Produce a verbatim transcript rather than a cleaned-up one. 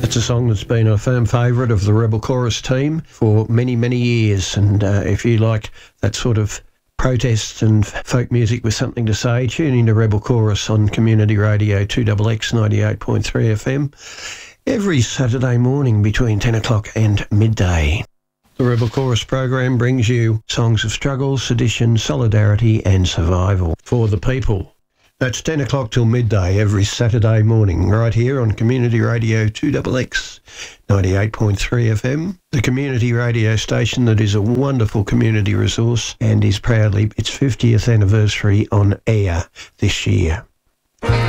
It's a song that's been a firm favourite of the Rebel Chorus team for many, many years. And uh, if you like that sort of protest and folk music with something to say, tune into Rebel Chorus on Community Radio two X X ninety-eight point three F M every Saturday morning between ten o'clock and midday. The Rebel Chorus program brings you songs of struggle, sedition, solidarity and survival for the people. That's ten o'clock till midday every Saturday morning, right here on Community Radio two X X ninety-eight point three F M, the community radio station that is a wonderful community resource and is proudly its fiftieth anniversary on air this year.